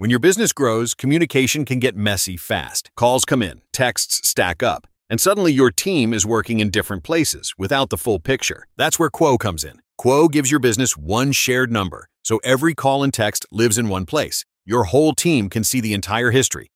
When your business grows, communication can get messy fast. Calls come in, texts stack up, and suddenly your team is working in different places without the full picture. That's where Quo comes in. Quo gives your business one shared number, so every call and text lives in one place. Your whole team can see the entire history,